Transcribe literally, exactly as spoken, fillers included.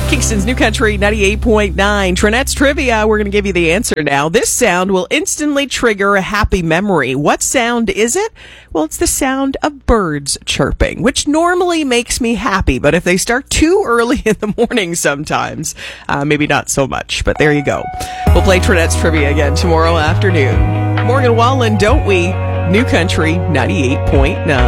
Kingston's New Country ninety-eight point nine. Trinette's Trivia. We're going to give you the answer now. This sound will instantly trigger a happy memory. What sound is it? Well, it's the sound of birds chirping, which normally makes me happy. But if they start too early in the morning sometimes, uh, maybe not so much. But there you go. We'll play Trinette's Trivia again tomorrow afternoon. Morgan Wallen, don't we? New Country ninety-eight point nine.